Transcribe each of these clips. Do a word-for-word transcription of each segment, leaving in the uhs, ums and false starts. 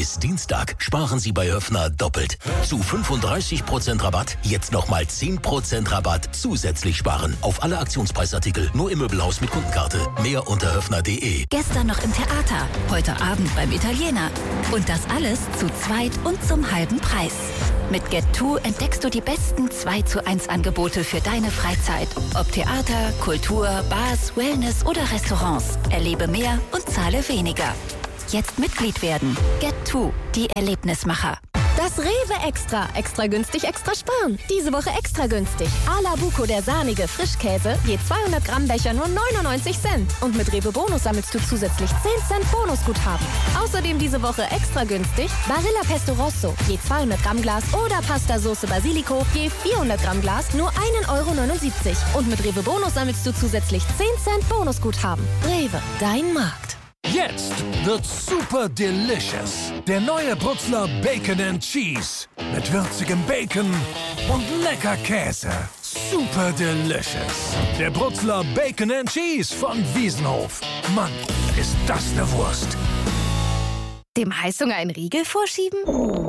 Bis Dienstag sparen Sie bei Höffner doppelt. Zu fünfunddreißig Prozent Rabatt jetzt nochmal zehn Prozent Rabatt zusätzlich sparen. Auf alle Aktionspreisartikel nur im Möbelhaus mit Kundenkarte. Mehr unter höffner punkt de. Gestern noch im Theater, heute Abend beim Italiener. Und das alles zu zweit und zum halben Preis. Mit Get zwei entdeckst du die besten zwei zu eins Angebote für deine Freizeit. Ob Theater, Kultur, Bars, Wellness oder Restaurants. Erlebe mehr und zahle weniger. Jetzt Mitglied werden. Get zwei, die Erlebnismacher. Das Rewe Extra. Extra günstig, extra sparen. Diese Woche extra günstig. A la Buco, der sahnige Frischkäse. Je zweihundert Gramm Becher nur neunundneunzig Cent. Und mit Rewe Bonus sammelst du zusätzlich zehn Cent Bonusguthaben. Außerdem diese Woche extra günstig. Barilla Pesto Rosso. Je zweihundert Gramm Glas oder Pasta Soße Basilico. Je vierhundert Gramm Glas nur ein Euro neunundsiebzig. Und mit Rewe Bonus sammelst du zusätzlich zehn Cent Bonusguthaben. Rewe, dein Markt. Jetzt wird super delicious. Der neue Brutzler Bacon and Cheese. Mit würzigem Bacon und lecker Käse. Super delicious. Der Brutzler Bacon and Cheese von Wiesenhof. Mann, ist das eine Wurst. Dem Heißhunger einen Riegel vorschieben?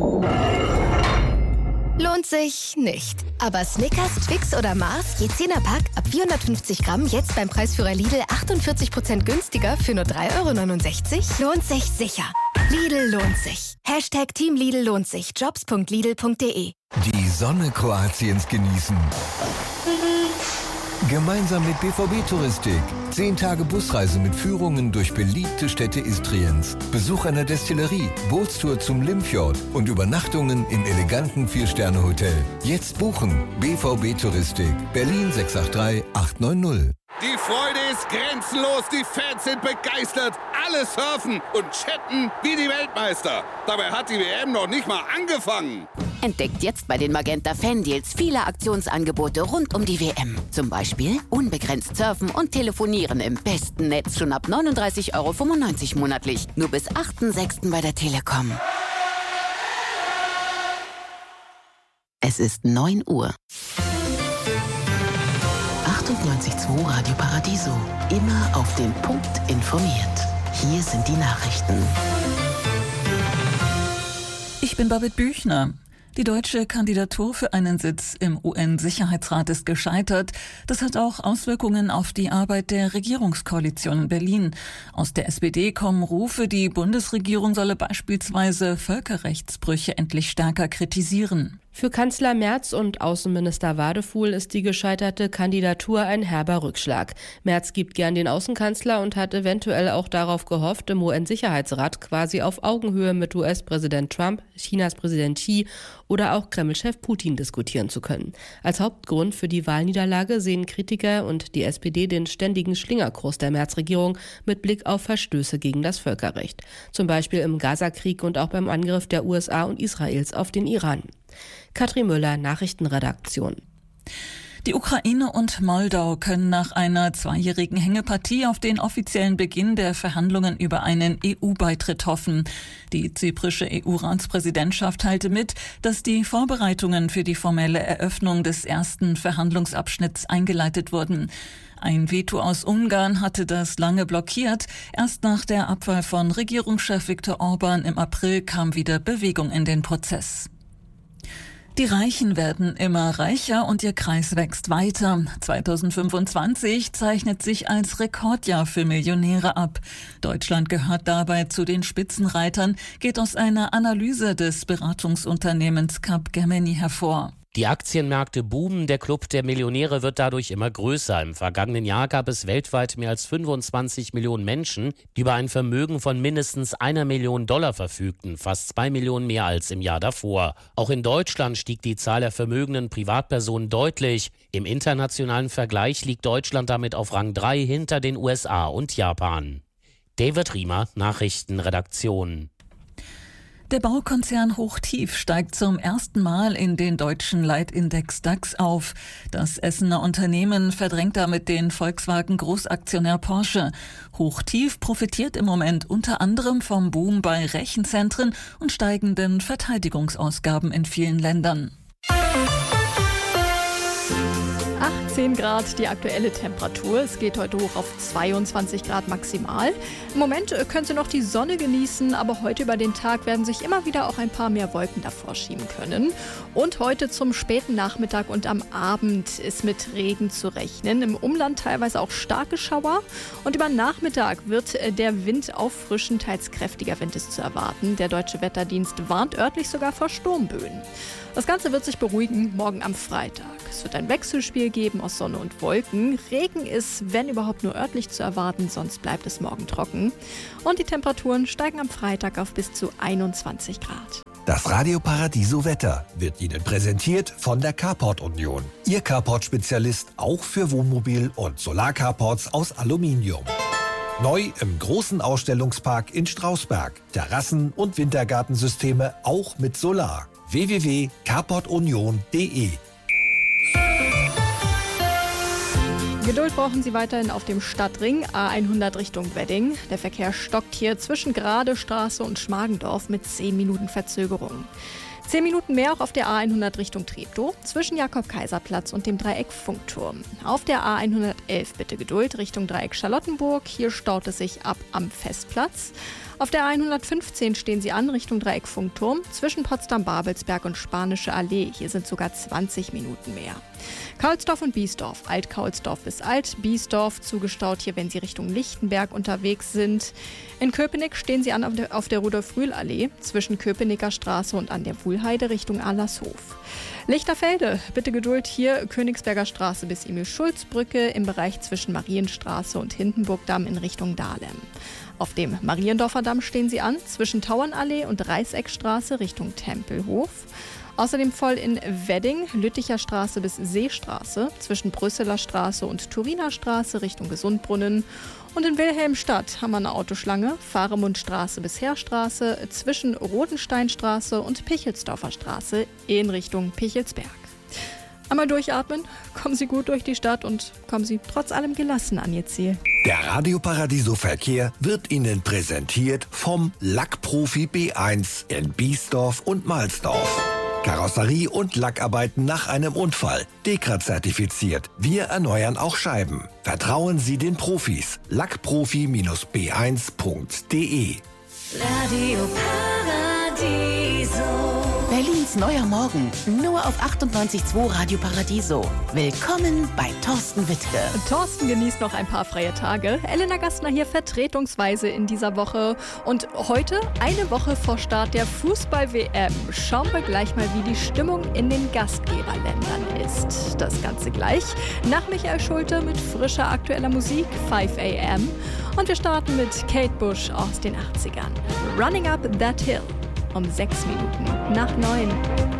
Lohnt sich nicht. Aber Snickers, Twix oder Mars, je zehner Pack, ab vierhundertfünfzig Gramm, jetzt beim Preisführer Lidl achtundvierzig Prozent günstiger für nur drei Euro neunundsechzig? Lohnt sich sicher. Lidl lohnt sich. Hashtag Team Lidl lohnt sich. jobs punkt lidl punkt de. Die Sonne Kroatiens genießen. Gemeinsam mit B V B-Touristik. Zehn Tage Busreise mit Führungen durch beliebte Städte Istriens. Besuch einer Destillerie, Bootstour zum Limfjord und Übernachtungen im eleganten Vier-Sterne-Hotel. Jetzt buchen. B V B-Touristik. Berlin sechs acht drei acht neun null. Die Freude ist grenzenlos, die Fans sind begeistert. Alle surfen und chatten wie die Weltmeister. Dabei hat die W M noch nicht mal angefangen. Entdeckt jetzt bei den Magenta Fan-Deals viele Aktionsangebote rund um die W M. Zum Beispiel unbegrenzt surfen und telefonieren im besten Netz schon ab neununddreißig Euro fünfundneunzig monatlich. Nur bis achten sechsten bei der Telekom. Es ist neun Uhr. achtundneunzig Komma zwei Radio Paradiso. Immer auf den Punkt informiert. Hier sind die Nachrichten. Ich bin Babette Büchner. Die deutsche Kandidatur für einen Sitz im U N-Sicherheitsrat ist gescheitert. Das hat auch Auswirkungen auf die Arbeit der Regierungskoalition in Berlin. Aus der S P D kommen Rufe, die Bundesregierung solle beispielsweise Völkerrechtsbrüche endlich stärker kritisieren. Für Kanzler Merz und Außenminister Wadefuhl ist die gescheiterte Kandidatur ein herber Rückschlag. Merz gibt gern den Außenkanzler und hat eventuell auch darauf gehofft, im U N-Sicherheitsrat quasi auf Augenhöhe mit U S-Präsident Trump, Chinas Präsident Xi oder auch Kreml-Chef Putin diskutieren zu können. Als Hauptgrund für die Wahlniederlage sehen Kritiker und die S P D den ständigen Schlingerkurs der Merz-Regierung mit Blick auf Verstöße gegen das Völkerrecht. Zum Beispiel im Gaza-Krieg und auch beim Angriff der U S A und Israels auf den Iran. Katrin Müller, Nachrichtenredaktion. Die Ukraine und Moldau können nach einer zweijährigen Hängepartie auf den offiziellen Beginn der Verhandlungen über einen E U-Beitritt hoffen. Die zyprische E U-Ratspräsidentschaft teilte mit, dass die Vorbereitungen für die formelle Eröffnung des ersten Verhandlungsabschnitts eingeleitet wurden. Ein Veto aus Ungarn hatte das lange blockiert. Erst nach der Abwahl von Regierungschef Viktor Orban im April kam wieder Bewegung in den Prozess. Die Reichen werden immer reicher und ihr Kreis wächst weiter. zweitausendfünfundzwanzig zeichnet sich als Rekordjahr für Millionäre ab. Deutschland gehört dabei zu den Spitzenreitern, geht aus einer Analyse des Beratungsunternehmens Capgemini hervor. Die Aktienmärkte boomen, der Club der Millionäre wird dadurch immer größer. Im vergangenen Jahr gab es weltweit mehr als fünfundzwanzig Millionen Menschen, die über ein Vermögen von mindestens einer Million Dollar verfügten, fast zwei Millionen mehr als im Jahr davor. Auch in Deutschland stieg die Zahl der vermögenden Privatpersonen deutlich. Im internationalen Vergleich liegt Deutschland damit auf Rang drei hinter den U S A und Japan. David Riemer, Nachrichtenredaktion. Der Baukonzern Hochtief steigt zum ersten Mal in den deutschen Leitindex DAX auf. Das Essener Unternehmen verdrängt damit den Volkswagen-Großaktionär Porsche. Hochtief profitiert im Moment unter anderem vom Boom bei Rechenzentren und steigenden Verteidigungsausgaben in vielen Ländern. acht zehn Grad die aktuelle Temperatur. Es geht heute hoch auf zweiundzwanzig Grad maximal. Im Moment können Sie noch die Sonne genießen, aber heute über den Tag werden sich immer wieder auch ein paar mehr Wolken davor schieben können. Und heute zum späten Nachmittag und am Abend ist mit Regen zu rechnen. Im Umland teilweise auch starke Schauer. Und über Nachmittag wird der Wind auffrischen, teils kräftiger Wind ist zu erwarten. Der Deutsche Wetterdienst warnt örtlich sogar vor Sturmböen. Das Ganze wird sich beruhigen morgen am Freitag. Es wird ein Wechselspiel geben aus Sonne und Wolken. Regen ist, wenn überhaupt, nur örtlich zu erwarten, sonst bleibt es morgen trocken. Und die Temperaturen steigen am Freitag auf bis zu einundzwanzig Grad. Das Radio Paradiso Wetter wird Ihnen präsentiert von der Carport Union. Ihr Carport-Spezialist auch für Wohnmobil- und Solarcarports aus Aluminium. Neu im großen Ausstellungspark in Strausberg. Terrassen- und Wintergartensysteme auch mit Solar. w w w punkt carport union punkt d e. Geduld brauchen Sie weiterhin auf dem Stadtring A hundert Richtung Wedding. Der Verkehr stockt hier zwischen Gradestraße und Schmargendorf mit zehn Minuten Verzögerung. zehn Minuten mehr auch auf der A hundert Richtung Treptow, zwischen Jakob-Kaiser-Platz und dem Dreieck Funkturm. Auf der A hundertelf bitte Geduld Richtung Dreieck Charlottenburg. Hier staut es sich ab am Festplatz. Auf der A hundertfünfzehn stehen Sie an Richtung Dreieck Funkturm, zwischen Potsdam-Babelsberg und Spanische Allee. Hier sind sogar zwanzig Minuten mehr. Kaulsdorf und Biesdorf, Alt-Kaulsdorf bis Alt-Biesdorf zugestaut hier, wenn Sie Richtung Lichtenberg unterwegs sind. In Köpenick stehen Sie an auf der, auf der Rudolf-Rühl-Allee, zwischen Köpenicker Straße und an der Wuhlheide Richtung Allershof. Lichterfelde, bitte Geduld hier, Königsberger Straße bis Emil-Schulz-Brücke im Bereich zwischen Marienstraße und Hindenburgdamm in Richtung Dahlem. Auf dem Mariendorfer Damm stehen Sie an, zwischen Tauernallee und Reißeckstraße Richtung Tempelhof. Außerdem voll in Wedding, Lütticher Straße bis Seestraße, zwischen Brüsseler Straße und Turiner Straße Richtung Gesundbrunnen. Und in Wilhelmstadt haben wir eine Autoschlange, Fahremundstraße bis Heerstraße, zwischen Rodensteinstraße und Pichelsdorfer Straße in Richtung Pichelsberg. Einmal durchatmen, kommen Sie gut durch die Stadt und kommen Sie trotz allem gelassen an Ihr Ziel. Der Radio Paradiso Verkehr wird Ihnen präsentiert vom Lackprofi B eins in Biesdorf und Malsdorf. Karosserie und Lackarbeiten nach einem Unfall. Dekra-zertifiziert. Wir erneuern auch Scheiben. Vertrauen Sie den Profis. lackprofi B eins punkt d e. Radio Paradiso. Berlins neuer Morgen, nur auf achtundneunzig Komma zwei Radio Paradiso. Willkommen bei Thorsten Wittke. Thorsten genießt noch ein paar freie Tage. Elena Gastner hier vertretungsweise in dieser Woche. Und heute, eine Woche vor Start der Fußball-W M, schauen wir gleich mal, wie die Stimmung in den Gastgeberländern ist. Das Ganze gleich nach Michael Schulte mit frischer aktueller Musik, five a m. Und wir starten mit Kate Bush aus den achtzigern. Running Up That Hill. Um sechs Minuten nach neun.